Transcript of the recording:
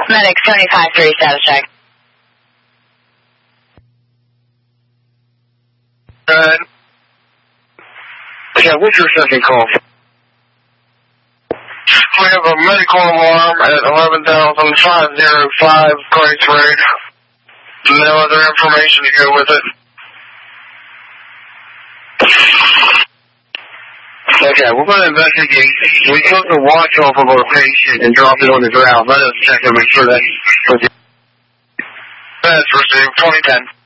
Medic 75-3, status check. Good. Yeah, what's your second call? We have a medical alarm at 11,505 Grace Road. No other information to go with it. Okay, we're going to investigate. We took the watch off of our patient and dropped it on the ground. Let us check and make sure that's received 2010.